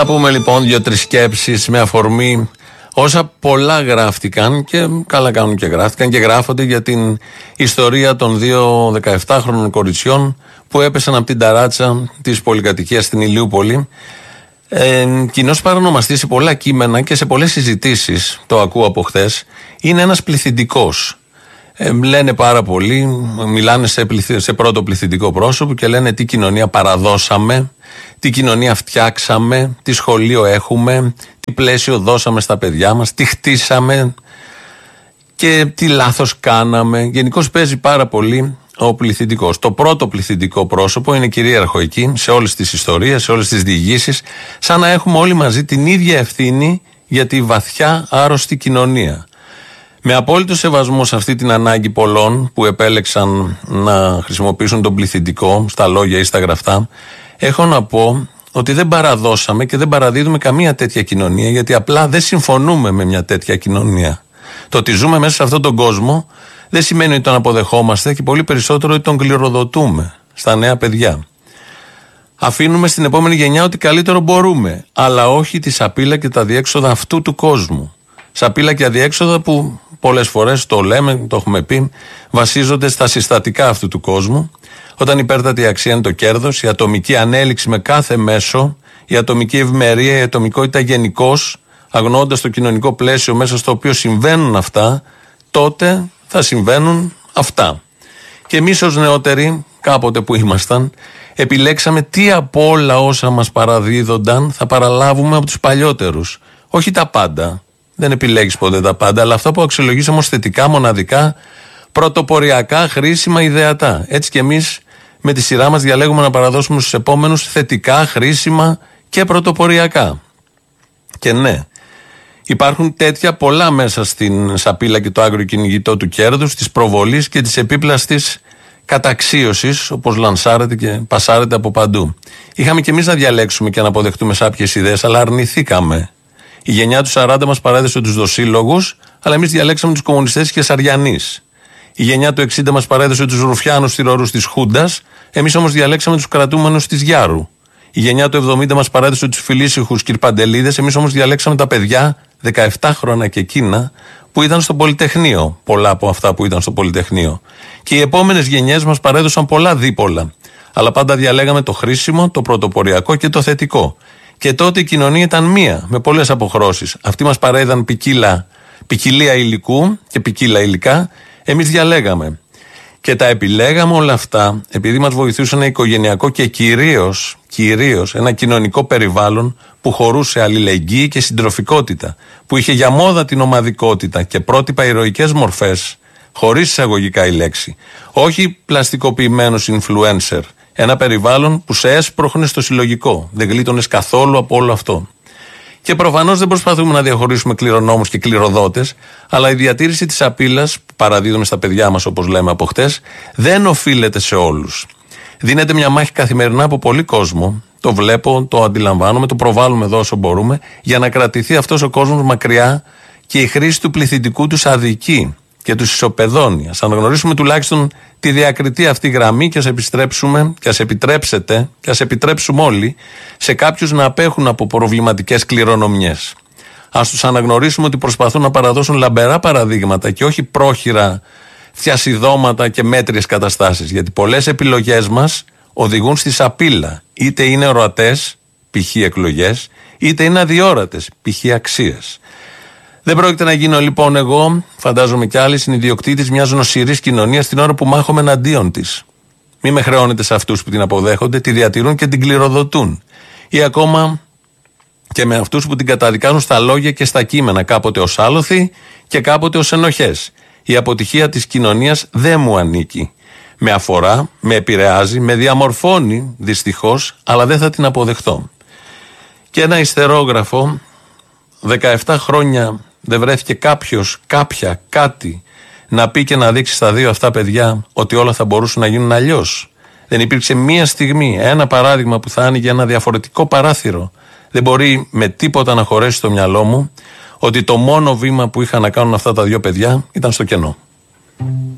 Να πούμε λοιπόν 2-3 σκέψεις με αφορμή όσα πολλά γράφτηκαν και καλά κάνουν και γράφτηκαν και γράφονται για την ιστορία των 2 17χρονων κοριτσιών που έπεσαν από την ταράτσα της πολυκατοικίας στην Ηλιούπολη. Κοινός παρονομαστής σε πολλά κείμενα και σε πολλές συζητήσεις, το ακούω από χθες, είναι ένας πληθυντικός. Λένε πάρα πολλοί, μιλάνε σε πρώτο πληθυντικό πρόσωπο και λένε τι κοινωνία παραδώσαμε, τι κοινωνία φτιάξαμε, τι σχολείο έχουμε, τι πλαίσιο δώσαμε στα παιδιά μας, τι χτίσαμε και τι λάθος κάναμε. Γενικώς παίζει πάρα πολύ ο πληθυντικός. Το πρώτο πληθυντικό πρόσωπο είναι κυρίαρχο εκεί, σε όλες τις ιστορίες, σε όλες τις διηγήσεις, σαν να έχουμε όλοι μαζί την ίδια ευθύνη για τη βαθιά άρρωστη κοινωνία. Με απόλυτο σεβασμό σε αυτή την ανάγκη πολλών που επέλεξαν να χρησιμοποιήσουν τον πληθυντικό στα λόγια ή στα γραφτά, έχω να πω ότι δεν παραδώσαμε και δεν παραδίδουμε καμία τέτοια κοινωνία, γιατί απλά δεν συμφωνούμε με μια τέτοια κοινωνία. Το ότι ζούμε μέσα σε αυτόν τον κόσμο δεν σημαίνει ότι τον αποδεχόμαστε και πολύ περισσότερο ότι τον κληροδοτούμε στα νέα παιδιά. Αφήνουμε στην επόμενη γενιά ότι καλύτερο μπορούμε, αλλά όχι τη σαπίλα και τα αδιέξοδα αυτού του κόσμου. Σαπίλα και αδιέξοδα που πολλές φορές το λέμε, το έχουμε πει, βασίζονται στα συστατικά αυτού του κόσμου. Όταν η υπέρτατη αξία είναι το κέρδος, η ατομική ανέλυξη με κάθε μέσο, η ατομική ευημερία, η ατομικότητα γενικώς, αγνοώντας το κοινωνικό πλαίσιο μέσα στο οποίο συμβαίνουν αυτά, τότε θα συμβαίνουν αυτά. Και εμείς ως νεότεροι, κάποτε που ήμασταν, επιλέξαμε τι από όλα όσα μας παραδίδονταν θα παραλάβουμε από τους παλιότερους. Όχι τα πάντα. Δεν επιλέγεις ποτέ τα πάντα, αλλά αυτά που αξιολογήσαμε ως θετικά, μοναδικά, πρωτοποριακά, χρήσιμα, ιδεατά. Έτσι και εμείς με τη σειρά μας διαλέγουμε να παραδώσουμε στους επόμενους θετικά, χρήσιμα και πρωτοποριακά. Και ναι, υπάρχουν τέτοια πολλά μέσα στην σαπίλα και το άγριο κυνηγητό του κέρδους, της προβολής και της επίπλαστης καταξίωσης, όπως λανσάρεται και πασάρεται από παντού. Είχαμε και εμείς να διαλέξουμε και να αποδεχτούμε σάπιες ιδέες, αλλά αρνηθήκαμε. Η γενιά του 40 μας παρέδεσε τους δοσύλλογους, αλλά εμείς διαλέξαμε τους κομμουνιστές και Σαριανείς. Η γενιά του 60 μας παρέδεσε τους ρουφιάνους θυρωρούς της Χούντας, εμείς όμως διαλέξαμε τους κρατούμενους της Γιάρου. Η γενιά του 70 μας παρέδεσε τους φιλήσυχους κυρπαντελίδες, εμείς όμως διαλέξαμε τα παιδιά 17χρονα και εκείνα που ήταν στο Πολυτεχνείο. Πολλά από αυτά που ήταν στο Πολυτεχνείο. Και οι επόμενες γενιές μας παρέδωσαν πολλά δίπολα. Αλλά πάντα διαλέγαμε το χρήσιμο, το πρωτοποριακό και το θετικό. Και τότε η κοινωνία ήταν μία, με πολλές αποχρώσεις. Αυτοί μας παρέδαν ποικιλία υλικού και ποικίλα υλικά. Εμείς διαλέγαμε. Και τα επιλέγαμε όλα αυτά επειδή μας βοηθούσε ένα οικογενειακό και κυρίως ένα κοινωνικό περιβάλλον που χωρούσε αλληλεγγύη και συντροφικότητα, που είχε για μόδα την ομαδικότητα και πρότυπα ηρωικές μορφές, χωρίς εισαγωγικά η λέξη. Όχι πλαστικοποιημένους influencer. Ένα περιβάλλον που σε έσπροχνε στο συλλογικό. Δεν γλίτωνες καθόλου από όλο αυτό. Και προφανώς δεν προσπαθούμε να διαχωρίσουμε κληρονόμους και κληροδότες, αλλά η διατήρηση της σαπίλας που παραδίδουμε στα παιδιά μας, όπως λέμε από χτες, δεν οφείλεται σε όλους. Δίνεται μια μάχη καθημερινά από πολύ κόσμο. Το βλέπω, το αντιλαμβάνομαι, το προβάλλουμε εδώ όσο μπορούμε, για να κρατηθεί αυτός ο κόσμος μακριά και η χρήση του πληθυντικού τους αδικεί και τους ισοπεδώνει. Ας αναγνωρίσουμε τουλάχιστον τη διακριτή αυτή γραμμή και ας επιστρέψουμε και ας επιτρέψετε και ας επιτρέψουμε όλοι σε κάποιους να απέχουν από προβληματικές κληρονομιές. Ας τους αναγνωρίσουμε ότι προσπαθούν να παραδώσουν λαμπερά παραδείγματα και όχι πρόχειρα θιασιδώματα και μέτριες καταστάσεις. Γιατί πολλές επιλογές μας οδηγούν στη σαπίλα. Είτε είναι ορατές, π.χ. εκλογές, είτε είναι αδιόρατες, π.χ. αξίες. Δεν πρόκειται να γίνω λοιπόν εγώ, φαντάζομαι κι άλλοι, συνιδιοκτήτης μιας νοσηρής κοινωνίας την ώρα που μάχομαι εναντίον της. Μη με χρεώνετε σε αυτούς που την αποδέχονται, τη διατηρούν και την κληροδοτούν. Ή ακόμα και με αυτούς που την καταδικάζουν στα λόγια και στα κείμενα, κάποτε ως άλοθη και κάποτε ως ενοχές. Η αποτυχία της κοινωνίας δεν μου ανήκει. Με αφορά, με επηρεάζει, με διαμορφώνει δυστυχώς, αλλά δεν θα την αποδεχτώ. Και ένα ιστερόγραφο, 17 χρόνια δεν βρέθηκε κάποιος, κάτι να πει και να δείξει στα δύο αυτά παιδιά ότι όλα θα μπορούσαν να γίνουν αλλιώς. Δεν υπήρξε μία στιγμή, ένα παράδειγμα που θα άνοιγε ένα διαφορετικό παράθυρο. Δεν μπορεί με τίποτα να χωρέσει στο μυαλό μου ότι το μόνο βήμα που είχαν να κάνουν αυτά τα δύο παιδιά ήταν στο κενό.